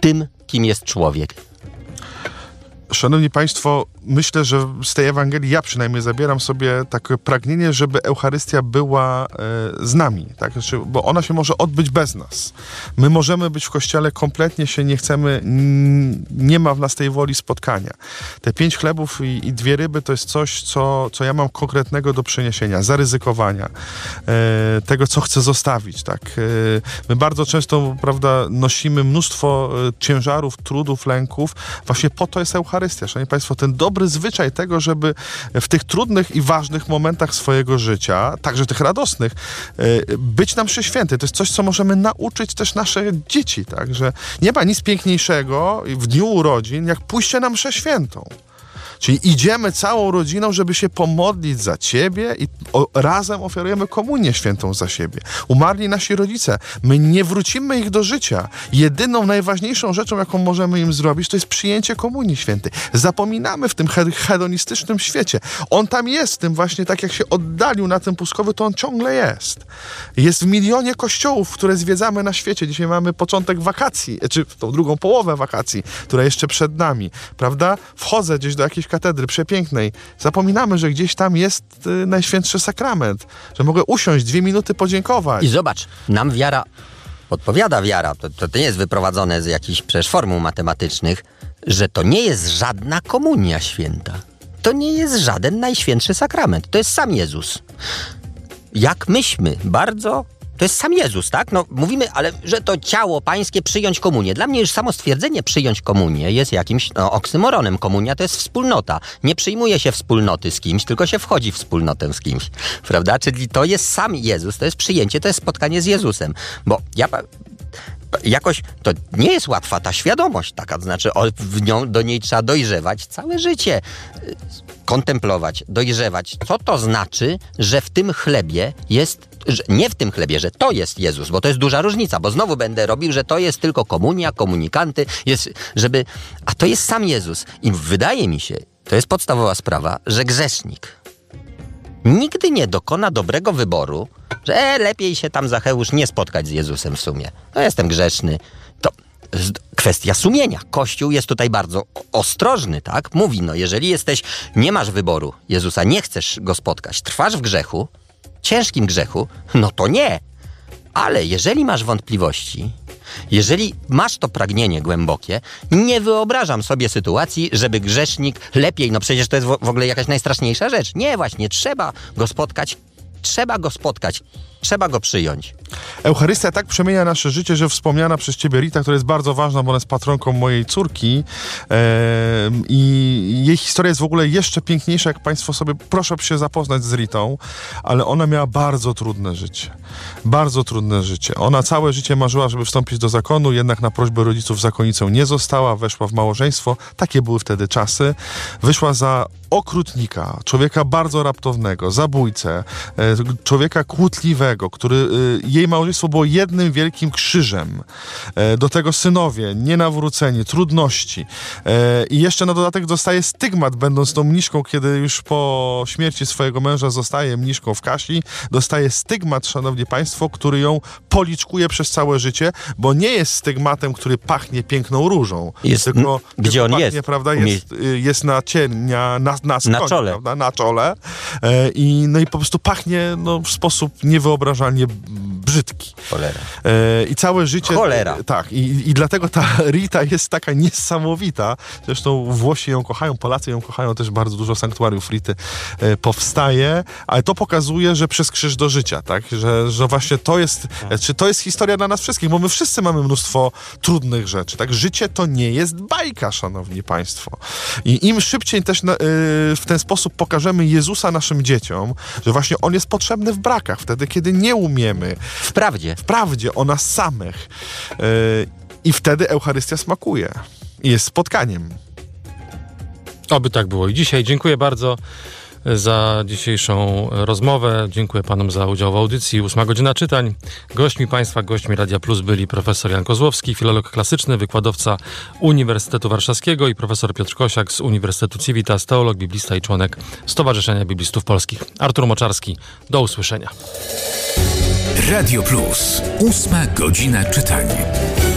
tym, kim jest człowiek. Szanowni Państwo, myślę, że z tej Ewangelii ja przynajmniej zabieram sobie takie pragnienie, żeby Eucharystia była z nami, tak? Znaczy, bo ona się może odbyć bez nas. My możemy być w Kościele, kompletnie się nie chcemy, nie ma w nas tej woli spotkania. Te 5 chlebów i 2 ryby to jest coś, co ja mam konkretnego do przyniesienia, zaryzykowania, tego, co chcę zostawić, tak? My bardzo często, prawda, nosimy mnóstwo ciężarów, trudów, lęków. Właśnie po to jest Eucharystia. Szanowni Państwo, ten dobry zwyczaj tego, żeby w tych trudnych i ważnych momentach swojego życia, także tych radosnych, być na mszy świętej. To jest coś, co możemy nauczyć też nasze dzieci, tak? Że nie ma nic piękniejszego w dniu urodzin, jak pójście na mszę świętą. Czyli idziemy całą rodziną, żeby się pomodlić za ciebie i razem ofiarujemy komunię świętą za siebie. Umarli nasi rodzice. My nie wrócimy ich do życia. Jedyną, najważniejszą rzeczą, jaką możemy im zrobić, to jest przyjęcie komunii świętej. Zapominamy w tym hedonistycznym świecie. On tam jest, tym właśnie tak jak się oddalił na tym pustkowiu, to on ciągle jest. Jest w milionie kościołów, które zwiedzamy na świecie. Dzisiaj mamy początek wakacji, czy tą drugą połowę wakacji, która jeszcze przed nami, prawda? Wchodzę gdzieś do jakiejś katedry przepięknej. Zapominamy, że gdzieś tam jest Najświętszy Sakrament, że mogę usiąść, 2 minuty podziękować. I zobacz, nam wiara, podpowiada wiara, to nie jest wyprowadzone z jakichś przecież formuł matematycznych, że to nie jest żadna komunia święta. To nie jest żaden Najświętszy Sakrament. To jest sam Jezus. Jak myśmy bardzo... To jest sam Jezus, tak? No mówimy, ale że to ciało pańskie, przyjąć komunię. Dla mnie już samo stwierdzenie przyjąć komunię jest jakimś oksymoronem. Komunia to jest wspólnota. Nie przyjmuje się wspólnoty z kimś, tylko się wchodzi w wspólnotę z kimś. Prawda? Czyli to jest sam Jezus, to jest przyjęcie, to jest spotkanie z Jezusem. Bo ja... Jakoś to nie jest łatwa ta świadomość taka, to znaczy do niej trzeba dojrzewać całe życie, kontemplować, dojrzewać. Co to znaczy, że w tym chlebie jest, że nie w tym chlebie, że to jest Jezus, bo to jest duża różnica, bo znowu będę robił, że to jest tylko komunia, komunikanty, a to jest sam Jezus. I wydaje mi się, to jest podstawowa sprawa, że grzesznik nigdy nie dokona dobrego wyboru, że lepiej się tam Zacheusz nie spotkać z Jezusem w sumie. No jestem grzeszny. To kwestia sumienia. Kościół jest tutaj bardzo ostrożny, tak? Mówi, no jeżeli nie masz wyboru Jezusa, nie chcesz Go spotkać, trwasz w grzechu, ciężkim grzechu, no to nie. Ale jeżeli masz wątpliwości, jeżeli masz to pragnienie głębokie, nie wyobrażam sobie sytuacji, żeby grzesznik lepiej, no przecież to jest w ogóle jakaś najstraszniejsza rzecz. Nie, właśnie, trzeba go spotkać, trzeba go przyjąć. Eucharystia tak przemienia nasze życie, że wspomniana przez ciebie Rita, która jest bardzo ważna, bo ona jest patronką mojej córki i jej historia jest w ogóle jeszcze piękniejsza, jak państwo sobie, proszę się zapoznać z Ritą, ale ona miała bardzo trudne życie. Bardzo trudne życie. Ona całe życie marzyła, żeby wstąpić do zakonu, jednak na prośbę rodziców zakonnicą nie została, weszła w małżeństwo, takie były wtedy czasy, wyszła za okrutnika, człowieka bardzo raptownego, zabójcę, człowieka kłótliwego, który jej małżeństwo było jednym wielkim krzyżem. Do tego synowie, nienawróceni, trudności. I jeszcze na dodatek dostaje stygmat, będąc tą mniszką, kiedy już po śmierci swojego męża zostaje mniszką w Kasi, dostaje stygmat, szanowni państwo, który ją policzkuje przez całe życie, bo nie jest stygmatem, który pachnie piękną różą. Tylko gdzie on pachnie, jest? Prawda, jest na czole. Prawda, na czole. I po prostu pachnie w sposób niewyobrażalnie brzydki. Cholera. I całe życie... Cholera. Tak. I dlatego ta Rita jest taka niesamowita. Zresztą Włosi ją kochają, Polacy ją kochają, też bardzo dużo sanktuariów Rity powstaje, ale to pokazuje, że przez krzyż do życia, tak? Że właśnie to jest historia dla nas wszystkich, bo my wszyscy mamy mnóstwo trudnych rzeczy, tak? Życie to nie jest bajka, szanowni państwo. I im szybciej też w ten sposób pokażemy Jezusa naszym dzieciom, że właśnie On jest potrzebny w brakach, wtedy, kiedy nie umiemy. W prawdzie o nas samych. I wtedy Eucharystia smakuje. I jest spotkaniem. Oby tak było i dzisiaj. Dziękuję bardzo za dzisiejszą rozmowę. Dziękuję panom za udział w audycji. 8 godzina czytań. Gośćmi Radia Plus byli profesor Jan Kozłowski, filolog klasyczny, wykładowca Uniwersytetu Warszawskiego i profesor Piotr Kosiak z Uniwersytetu Civitas, teolog, biblista i członek Stowarzyszenia Biblistów Polskich. Artur Moczarski. Do usłyszenia. Radio Plus. 8 godzina czytań.